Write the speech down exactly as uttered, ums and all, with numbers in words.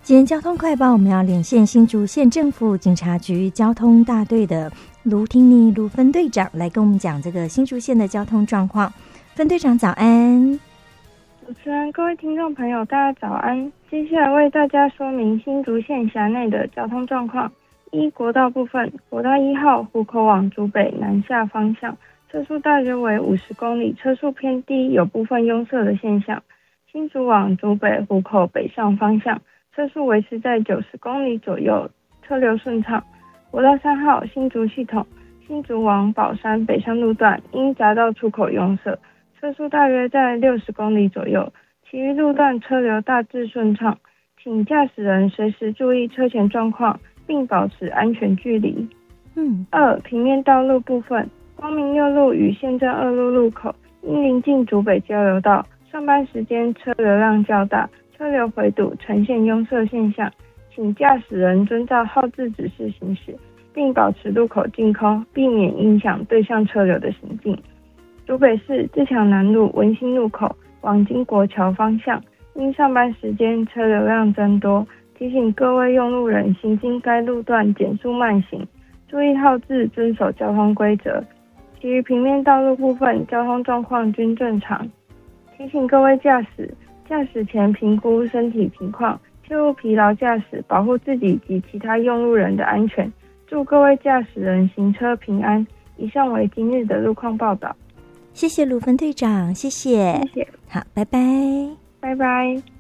今天交通快报，我们要连线新竹县政府警察局交通大队的卢廷妮卢分队长来跟我们讲这个新竹县的交通状况。分队长早安。 主持人、各位听众朋友，大家早安。接下来为大家说明新竹县辖内的交通状况。一、国道部分，国道一号湖口往竹北南下方向，车速大约为五十公里，车速偏低，有部分拥塞的现象。新竹往竹北湖口北上方向，车速维持在九十公里左右，车流顺畅。国道三号新竹系统，新竹往宝山北上路段因匝道出口拥塞，车速大约在六十公里左右，其余路段车流大致顺畅，请驾驶人随时注意车前状况，并保持安全距离。 嗯。 二、平面道路部分，光明六路与县政二路路口因临近竹北交流道，上班时间车流量较大，车流回堵，呈现拥塞现象，请驾驶人遵照号志指示行驶，并保持路口净空，避免影响对向车流的行进。竹北市自强南路文心路口往经国桥方向，因上班时间车流量增多，提醒各位用路人行经该路段减速慢行，注意号志，遵守交通规则。其余平面道路部分交通状况均正常，提醒各位驾驶，驾驶前评估身体情况，切勿疲劳驾驶，保护自己及其他用路人的安全。祝各位驾驶人行车平安。以上为今日的路况报道。 谢谢卢分队长，谢谢。 谢谢。 好，拜拜。 拜拜。